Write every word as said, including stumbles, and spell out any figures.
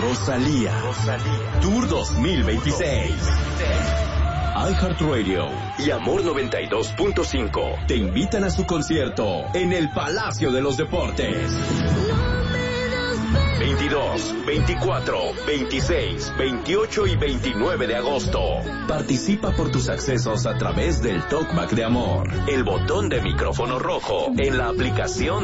Rosalía. Rosalía. Tour dos mil veintiséis. iHeartRadio y Amor noventa y dos punto cinco te invitan a su concierto en el Palacio de los Deportes. veintidós, veinticuatro, veintiséis, veintiocho y veintinueve de agosto. Participa por tus accesos a través del Talkback de Amor, el botón de micrófono rojo en la aplicación